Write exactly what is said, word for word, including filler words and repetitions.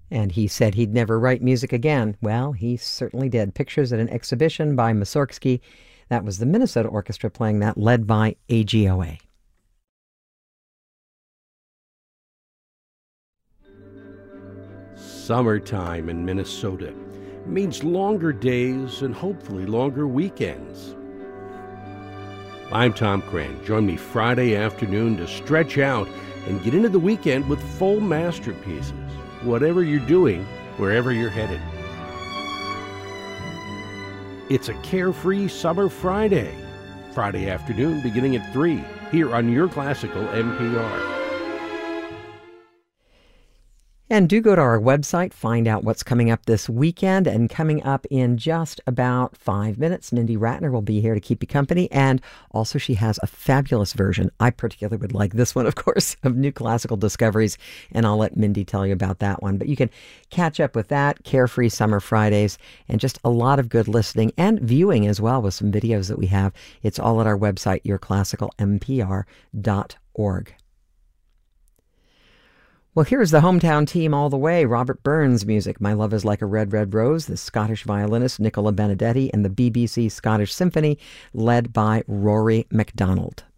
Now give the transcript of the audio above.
And he said he'd never write music again. Well, he certainly did. Pictures at an exhibition by Mussorgsky. That was the Minnesota Orchestra playing that, led by A G O A. Summertime in Minnesota means longer days and hopefully longer weekends. I'm Tom Cran. Join me Friday afternoon to stretch out and get into the weekend with full masterpieces, whatever you're doing, wherever you're headed. It's a carefree summer Friday. Friday afternoon beginning at three, here on Your Classical N P R. And do go to our website, find out what's coming up this weekend. And coming up in just about five minutes, Mindy Ratner will be here to keep you company. And also she has a fabulous version. I particularly would like this one, of course, of New Classical Discoveries. And I'll let Mindy tell you about that one. But you can catch up with that, Carefree Summer Fridays, and just a lot of good listening and viewing as well with some videos that we have. It's all at our website, your classical n p r dot org. Well, here's the hometown team all the way. Robert Burns music, My Love is Like a Red, Red Rose, the Scottish violinist Nicola Benedetti, and the B B C Scottish Symphony, led by Rory MacDonald.